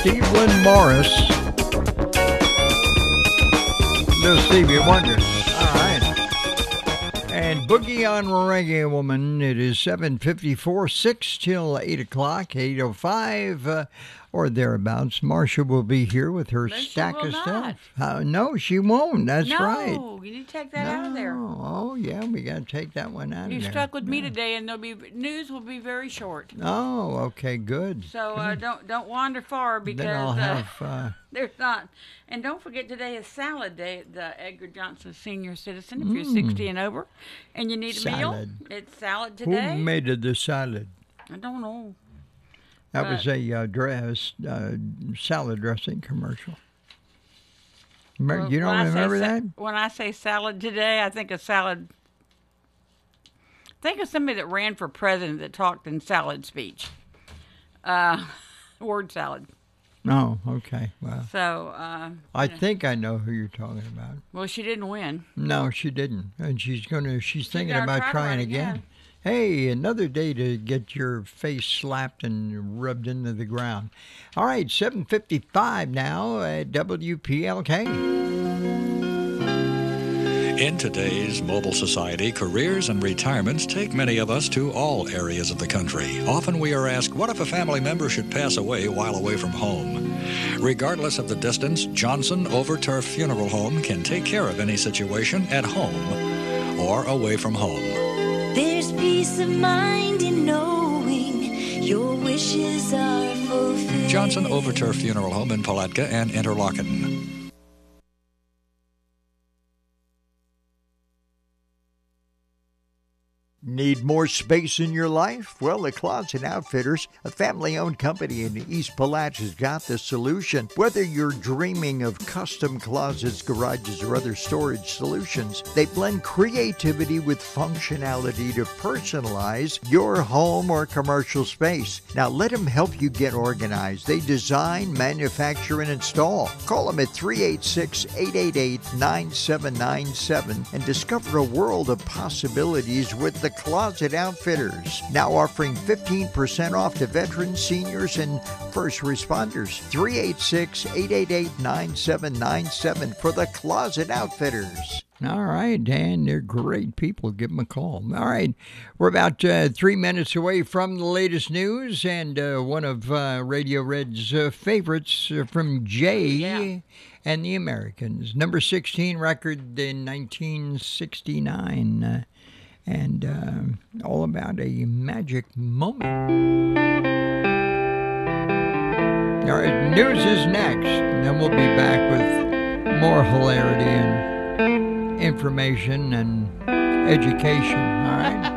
Stephen Morris. Little Stevie Wonder. All right. And Boogie on Reggae Woman. It is 7:54, 6 till 8 o'clock, 8:05 or thereabouts. Marsha will be here with her No, stack she of will stuff. No, she won't. That's right. No, you need to take that out of there. Oh, yeah, we got to take that one out You of there. stuck with me today, and news will be very short. Oh, okay, good. So don't wander far because Then I'll have... there's not. And don't forget today is salad day at the Edgar Johnson Senior Citizen if you're 60 and over, and you need a meal. It's salad today. Who made the salad? I don't know. That was a salad dressing commercial. Well, you don't remember that? When I say salad today, I think of salad. Think of somebody that ran for president that talked in salad speech. Word salad. Oh, okay. Well, so I think I know who you're talking about. Well, she didn't win. No, she didn't, and she's thinking about trying again. Yeah. Hey, another day to get your face slapped and rubbed into the ground. All right, 7:55 now at WPLK. In today's mobile society, careers and retirements take many of us to all areas of the country. Often we are asked, what if a family member should pass away while away from home? Regardless of the distance, Johnson Overturf Funeral Home can take care of any situation at home or away from home. There's peace of mind in knowing your wishes are fulfilled. Johnson Overturf Funeral Home in Palatka and Interlaken. Need more space in your life? Well, the Closet Outfitters, a family-owned company in East Palach, has got the solution. Whether you're dreaming of custom closets, garages, or other storage solutions, they blend creativity with functionality to personalize your home or commercial space. Now, let them help you get organized. They design, manufacture, and install. Call them at 386-888-9797 and discover a world of possibilities with the Closet Outfitters, now offering 15% off to veterans, seniors, and first responders. 386-888-9797 for the Closet Outfitters. All right, Dan, they're great people. Give them a call. All right, we're about 3 minutes away from the latest news, and one of Radio Red's favorites from Jay and the Americans. Number 16 record in 1969. And all about a magic moment. All right, news is next. And then we'll be back with more hilarity and information and education. All right?